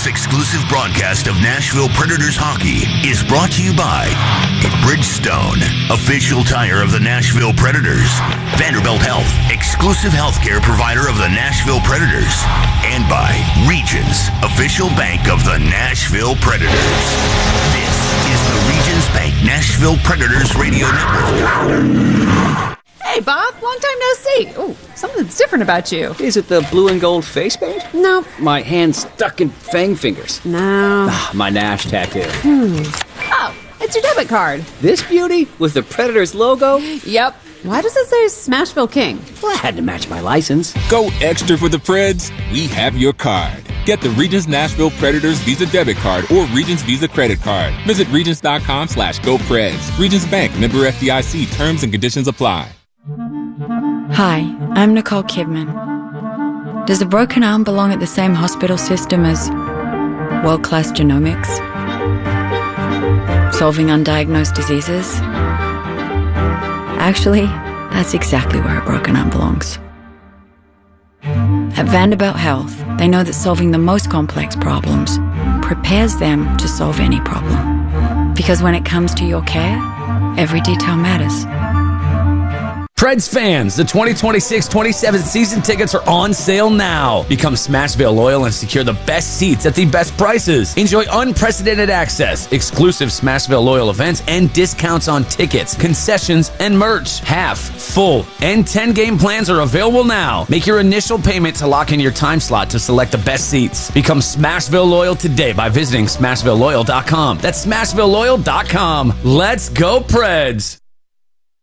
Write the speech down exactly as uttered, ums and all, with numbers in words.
This exclusive broadcast of Nashville Predators hockey is brought to you by Bridgestone, official tire of the Nashville Predators, Vanderbilt Health, exclusive healthcare provider of the Nashville Predators, and by Regions, official bank of the Nashville Predators. This is the Regions Bank Nashville Predators Radio Network. Hey, Bob. Long time no see. Ooh, something's different about you. Is it the blue and gold face paint? No. My hand's stuck in fang fingers. No. Ah, my Nash tattoo. Hmm. Oh, it's your debit card. This beauty with the Predators logo? Yep. Why does it say Smashville King? Well, I had to match my license. Go extra for the Preds. We have your card. Get the Regions Nashville Predators Visa debit card or Regions Visa credit card. Visit Regions.com slash GoPreds. Regions Bank, member F D I C. Terms and conditions apply. Hi, I'm Nicole Kidman. Does a broken arm belong at the same hospital system as world-class genomics? Solving undiagnosed diseases? Actually, that's exactly where a broken arm belongs. At Vanderbilt Health, they know that solving the most complex problems prepares them to solve any problem. Because when it comes to your care, every detail matters. Preds fans, the twenty twenty-six twenty-seven season tickets are on sale now. Become Smashville loyal and secure the best seats at the best prices. Enjoy unprecedented access, exclusive Smashville loyal events, and discounts on tickets, concessions, and merch. Half, full, and ten-game plans are available now. Make your initial payment to lock in your time slot to select the best seats. Become Smashville loyal today by visiting Smashville Loyal dot com. That's Smashville Loyal dot com. Let's go, Preds!